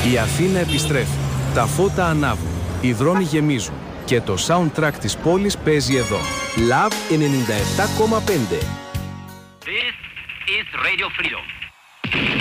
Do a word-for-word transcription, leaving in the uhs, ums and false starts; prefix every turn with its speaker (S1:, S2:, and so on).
S1: Η Αθήνα επιστρέφει. Τα φώτα ανάβουν. Οι δρόμοι γεμίζουν. Και το soundtrack της πόλης παίζει εδώ. Love ενενήντα επτά κόμμα πέντε.
S2: This is Radio Freedom.